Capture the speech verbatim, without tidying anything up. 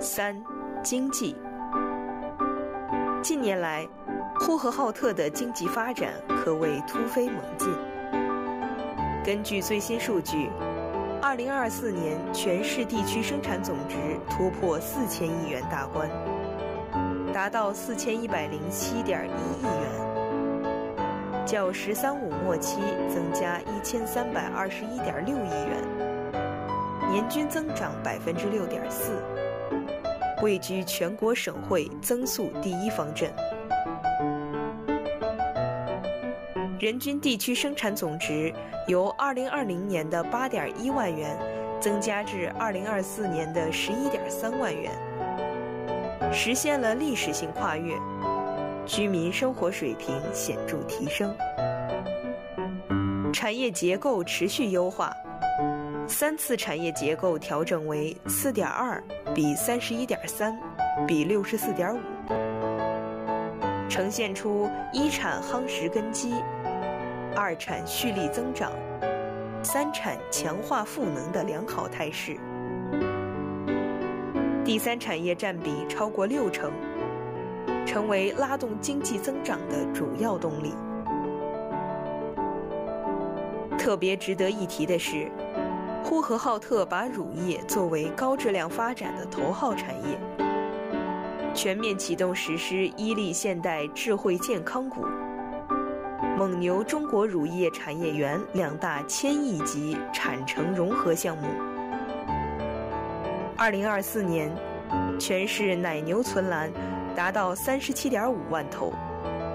三、经济。近年来，呼和浩特的经济发展可谓突飞猛进。根据最新数据，二零二四年全市地区生产总值突破四千亿元大关，达到四千一百零七点一亿元，较“十三五”末期增加一千三百二十一点六亿元，年均增长百分之六点四，位居全国省会增速第一方阵。人均地区生产总值由二零二零年的八点一万元增加至二零二四年的十一点三万元，实现了历史性跨越，居民生活水平显著提升。产业结构持续优化，三次产业结构调整为四点二比三十一点三比六十四点五，呈现出一产夯实根基，二产蓄力增长，三产强化赋能的良好态势。第三产业占比超过六成，成为拉动经济增长的主要动力。特别值得一提的是，呼和浩特把乳业作为高质量发展的头号产业，全面启动实施伊利现代智慧健康股、蒙牛中国乳业产业园两大千亿级产城融合项目。二零二四年，全市奶牛存栏达到三十七点五万头，